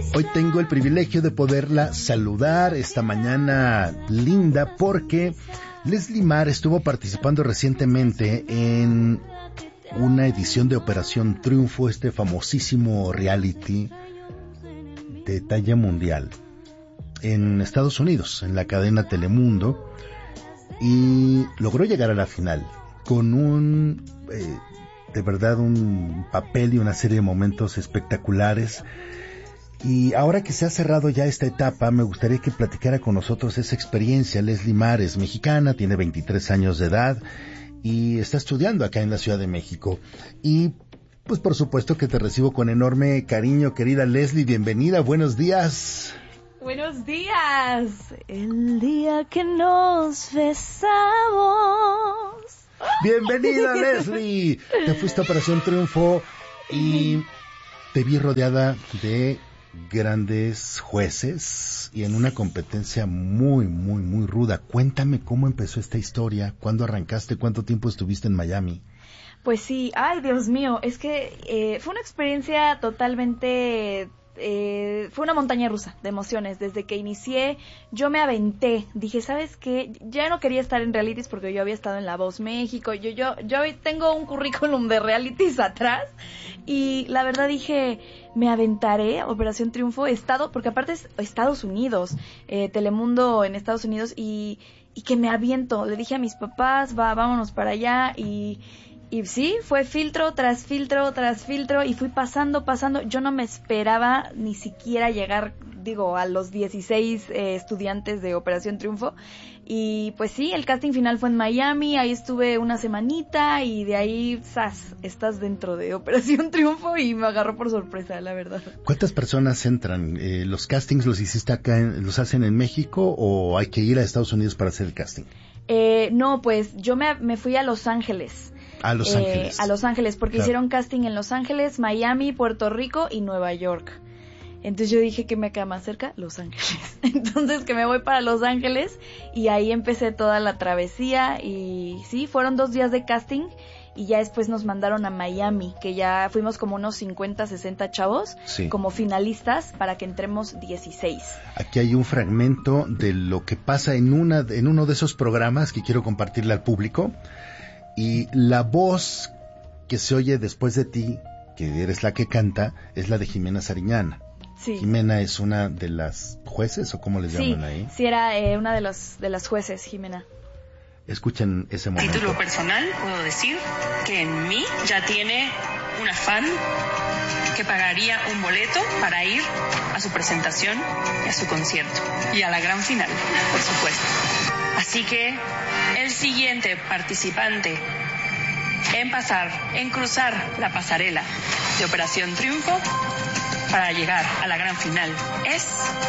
Hoy tengo el privilegio de poderla saludar esta mañana linda porque Leslie Marr estuvo participando recientemente en una edición de Operación Triunfo, este famosísimo reality de talla mundial en Estados Unidos, en la cadena Telemundo, y logró llegar a la final con de verdad un papel y una serie de momentos espectaculares. Y ahora que se ha cerrado ya esta etapa, me gustaría que platicara con nosotros esa experiencia. Leslie Marr es mexicana, tiene 23 años de edad y está estudiando acá en la Ciudad de México. Y pues por supuesto que te recibo con enorme cariño, querida Leslie. Bienvenida, buenos días. Buenos días. El día que nos besamos. Bienvenida, Leslie. Te fuiste a Operación Triunfo y te vi rodeada de grandes jueces y en una competencia muy, muy, muy ruda. Cuéntame cómo empezó esta historia, cuándo arrancaste, cuánto tiempo estuviste en Miami. Pues sí, ay Dios mío, es que fue una experiencia totalmente... fue una montaña rusa de emociones. Desde que inicié, yo me aventé. Dije, ¿sabes qué? Ya no quería estar en realities porque yo había estado en La Voz México. Yo tengo un currículum de realities atrás. Y la verdad dije, me aventaré Operación Triunfo, porque aparte es Estados Unidos, Telemundo en Estados Unidos, y que me aviento. Le dije a mis papás, vámonos para allá, y sí, fue filtro tras filtro tras filtro y fui pasando. Yo no me esperaba ni siquiera llegar, a los 16 estudiantes de Operación Triunfo. Y pues sí, el casting final fue en Miami, ahí estuve una semanita y de ahí, estás dentro de Operación Triunfo y me agarró por sorpresa, la verdad. ¿Cuántas personas entran? ¿Los castings los hiciste acá, los hacen en México o hay que ir a Estados Unidos para hacer el casting? No, pues yo me fui a Los Ángeles. A Los Ángeles. A Los Ángeles, porque claro, hicieron casting en Los Ángeles, Miami, Puerto Rico y Nueva York. Entonces yo dije que me queda más cerca, Los Ángeles. Entonces que me voy para Los Ángeles y ahí empecé toda la travesía y sí, fueron 2 días de casting y ya después nos mandaron a Miami, que ya fuimos como unos 50, 60 chavos, sí, como finalistas para que entremos 16. Aquí hay un fragmento de lo que pasa en uno de esos programas que quiero compartirle al público. Y la voz que se oye después de ti, que eres la que canta, es la de Jimena Sariñana. Sí. Jimena es una de las jueces, ¿o cómo les llaman ahí? Sí, era una de las jueces, Jimena. Escuchen ese momento. Título personal, puedo decir que en mí ya tiene una fan que pagaría un boleto para ir a su presentación y a su concierto. Y a la gran final, por supuesto. Así que el siguiente participante en cruzar la pasarela de Operación Triunfo para llegar a la gran final es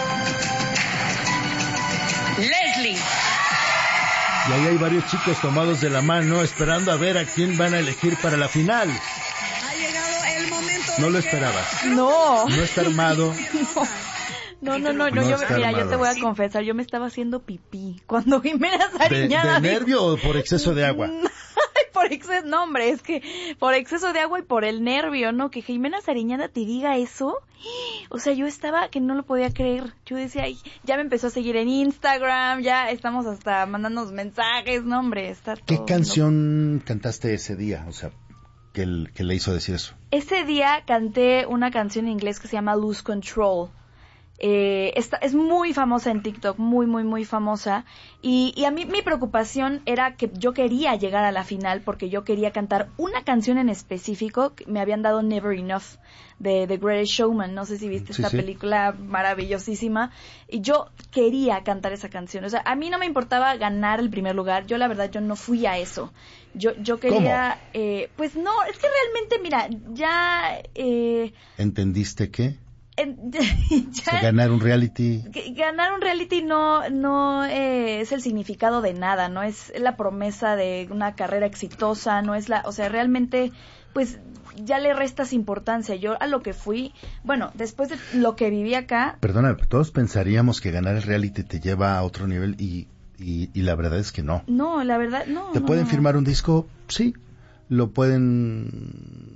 Leslie. Y ahí hay varios chicos tomados de la mano esperando a ver a quién van a elegir para la final. Ha llegado el momento. No lo esperabas. No. No está armado. No, yo te voy a confesar, yo me estaba haciendo pipí cuando Jimena Sariñana ¿De nervio o por exceso de agua? No, hombre, es que por exceso de agua y por el nervio, ¿no? Que Jimena Sariñana te diga eso. O sea, yo estaba que no lo podía creer. Yo decía, ay, ya me empezó a seguir en Instagram, ya estamos hasta mandándonos mensajes, no, hombre, está todo. ¿Qué canción cantaste ese día? O sea, que le hizo decir eso. Ese día canté una canción en inglés que se llama Lose Control. Es muy famosa en TikTok, muy, muy, muy famosa. Y a mí mi preocupación era que yo quería llegar a la final porque yo quería cantar una canción en específico. Me habían dado Never Enough de The Greatest Showman. No sé si viste esta película maravillosísima. Y yo quería cantar esa canción. O sea, a mí no me importaba ganar el primer lugar. Yo, la verdad, yo no fui a eso. Yo quería... pues no, es que realmente, mira, ya... ¿Entendiste qué? Ya, ganar un reality. Ganar un reality no es el significado de nada, no es la promesa de una carrera exitosa, no es o sea, realmente, pues ya le restas importancia. Yo a lo que fui, bueno, después de lo que viví acá. Perdona, todos pensaríamos que ganar el reality te lleva a otro nivel y la verdad es que no. No, la verdad, no. ¿Te pueden firmar un disco? Sí. Lo pueden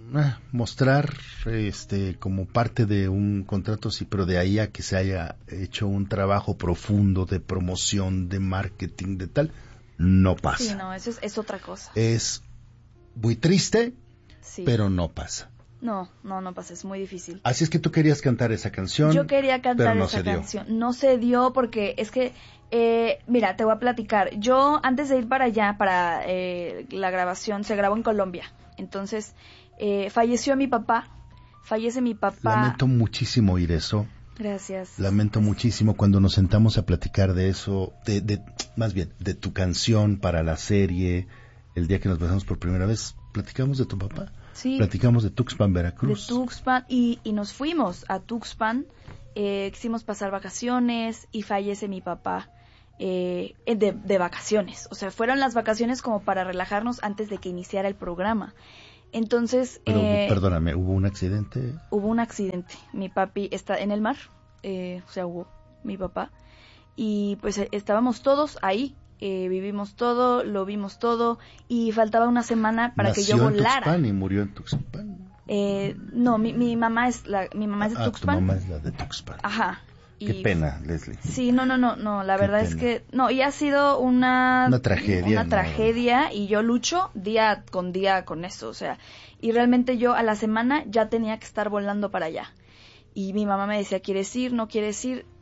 mostrar como parte de un contrato, sí, pero de ahí a que se haya hecho un trabajo profundo de promoción, de marketing, de tal, no pasa. Sí, no, eso es otra cosa. Es muy triste, Sí. pero no pasa. No pasa, es muy difícil. Así es que tú querías cantar esa canción. Yo quería cantar pero no esa se dio. canción. No se dio porque es que, mira, te voy a platicar. Yo, antes de ir para allá, para la grabación, se grabó en Colombia. Entonces, falleció mi papá. Fallece mi papá. Lamento muchísimo oír eso. Gracias. Lamento muchísimo cuando nos sentamos a platicar de eso, más bien, de tu canción para la serie. El día que nos besamos por primera vez, platicamos de tu papá. Sí. Platicamos de Tuxpan, Veracruz. De Tuxpan, y nos fuimos a Tuxpan, quisimos pasar vacaciones y fallece mi papá de vacaciones. O sea, fueron las vacaciones como para relajarnos antes de que iniciara el programa. Entonces... Pero, perdóname, ¿hubo un accidente? Hubo un accidente. Mi papi está en el mar, o sea, hubo mi papá. Y pues estábamos todos ahí. Vivimos todo, lo vimos todo y faltaba una semana para que yo volara. ¿Nació en Tuxpan y murió en Tuxpan? No, mi mamá es de Tuxpan. Tu mamá es la de Tuxpan. Ajá. Qué pena, Leslie. Sí, no, la verdad pena. es que no, y ha sido una tragedia. Una tragedia y yo lucho día con eso, o sea, y realmente yo a la semana ya tenía que estar volando para allá. Y mi mamá me decía, ¿quieres ir? ¿No quieres ir?